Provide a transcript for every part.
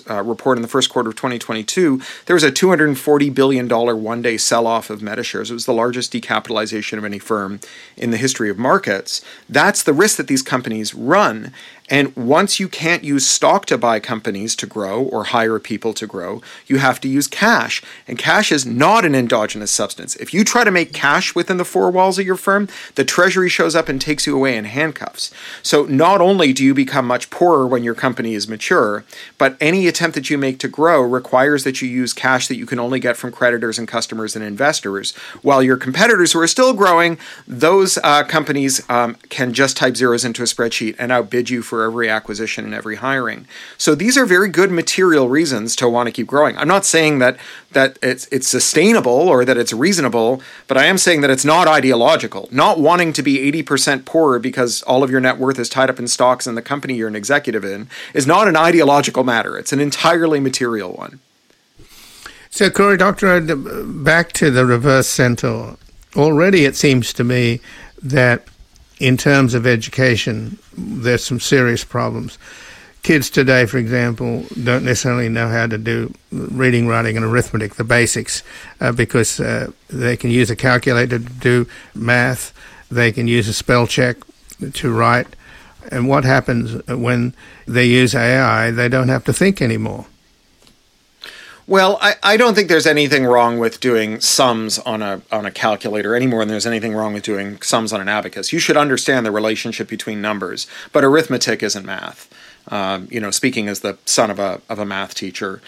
report in the first quarter of 2022, there was a $240 billion one-day sell-off of Meta shares. It was the largest decapitalization of any firm in the history of markets. That's the risk that these companies run. And once you can't use stock to buy companies to grow or hire people to grow, you have to use cash. And cash is not an endogenous substance. If you try to make cash within the four walls of your firm, the Treasury shows up and takes you away in handcuffs. So not only do you become much poorer when your company is mature, but any attempt that you make to grow requires that you use cash that you can only get from creditors and customers and investors. While your competitors who are still growing, those companies can just type zeros into a spreadsheet and outbid you for every acquisition and every hiring. So these are very good material reasons to want to keep growing. I'm not saying that it's sustainable or that it's reasonable, but I am saying that it's not ideological. Not wanting to be 80% poorer because all of your net worth is tied up in stocks in the company you're an executive in is not an ideological matter. It's an entirely material one. So, Cory Doctorow, back to the reverse centaur. Already it seems to me that in terms of education, there's some serious problems. Kids today, for example, don't necessarily know how to do reading, writing, and arithmetic, the basics, because they can use a calculator to do math, they can use a spell check to write, and what happens when they use AI, they don't have to think anymore. Well, I don't think there's anything wrong with doing sums on a calculator any more than there's anything wrong with doing sums on an abacus. You should understand the relationship between numbers, but arithmetic isn't math. Speaking as the son of a math teacher,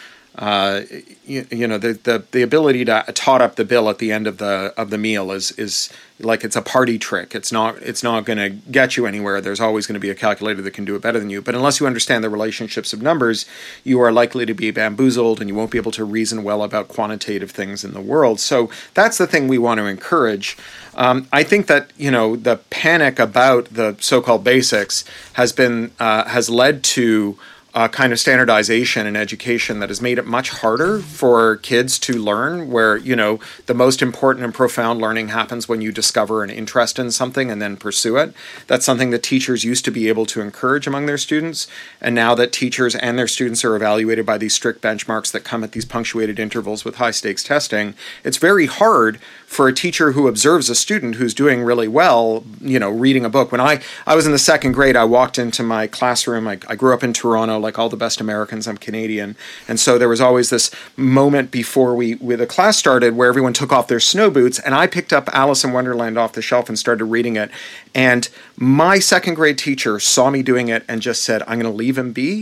the ability to tot up the bill at the end of the meal is like it's a party trick. It's not going to get you anywhere. There's always going to be a calculator that can do it better than you. But unless you understand the relationships of numbers, you are likely to be bamboozled and you won't be able to reason well about quantitative things in the world. So that's the thing we want to encourage. I think that the panic about the so-called basics has led to kind of standardization in education that has made it much harder for kids to learn, where, the most important and profound learning happens when you discover an interest in something and then pursue it. That's something that teachers used to be able to encourage among their students. And now that teachers and their students are evaluated by these strict benchmarks that come at these punctuated intervals with high stakes testing, it's very hard for a teacher who observes a student who's doing really well, reading a book. When I was in the second grade, I walked into my classroom. I grew up in Toronto, like all the best Americans. I'm Canadian. And so there was always this moment before the class started where everyone took off their snow boots, and I picked up Alice in Wonderland off the shelf and started reading it. And my second grade teacher saw me doing it and just said, "I'm going to leave him be."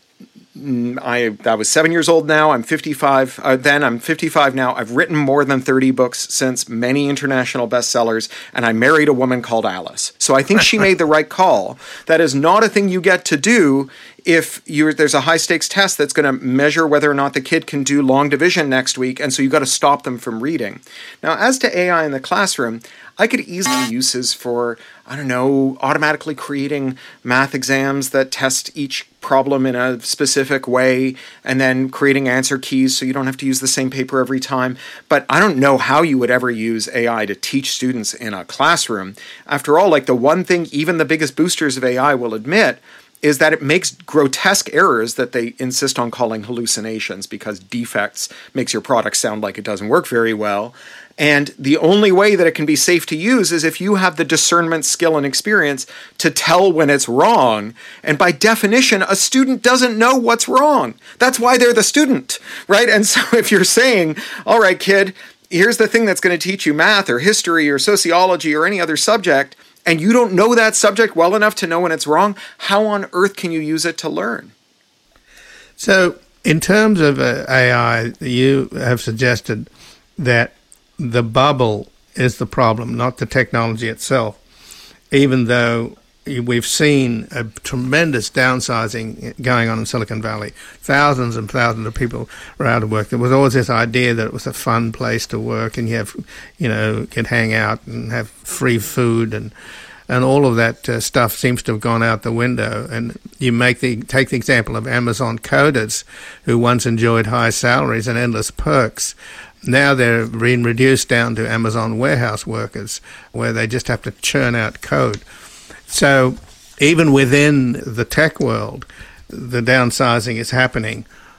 I was 7 years old now. I'm 55. I'm 55 now. I've written more than 30 books since, many international bestsellers, and I married a woman called Alice. So I think she made the right call. That is not a thing you get to do if there's a high stakes test that's going to measure whether or not the kid can do long division next week, and so you've got to stop them from reading. Now, as to AI in the classroom, I could easily uses for, automatically creating math exams that test each problem in a specific way and then creating answer keys so you don't have to use the same paper every time. But I don't know how you would ever use AI to teach students in a classroom. After all, the one thing even the biggest boosters of AI will admit is that it makes grotesque errors that they insist on calling hallucinations because defects makes your product sound like it doesn't work very well. And the only way that it can be safe to use is if you have the discernment, skill, and experience to tell when it's wrong. And by definition, a student doesn't know what's wrong. That's why they're the student, right? And so if you're saying, all right, kid, here's the thing that's going to teach you math or history or sociology or any other subject, and you don't know that subject well enough to know when it's wrong, how on earth can you use it to learn? So in terms of AI, you have suggested that the bubble is the problem, not the technology itself, even though we've seen a tremendous downsizing going on in Silicon Valley. Thousands and thousands of people are out of work. There was always this idea that it was a fun place to work and you could hang out and have free food and all of that stuff seems to have gone out the window. And you take the example of Amazon coders who once enjoyed high salaries and endless perks. Now they're being reduced down to Amazon warehouse workers where they just have to churn out code. So even within the tech world, the downsizing is happening.